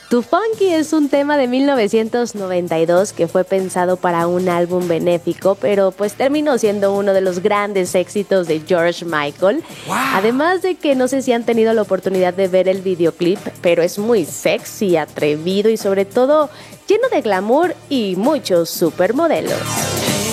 Too Funky es un tema de 1992 que fue pensado para un álbum benéfico, pero pues terminó siendo uno de los grandes éxitos de George Michael. Wow. Además de que no sé si han tenido la oportunidad de ver el videoclip, pero es muy sexy, atrevido y sobre todo lleno de glamour y muchos supermodelos.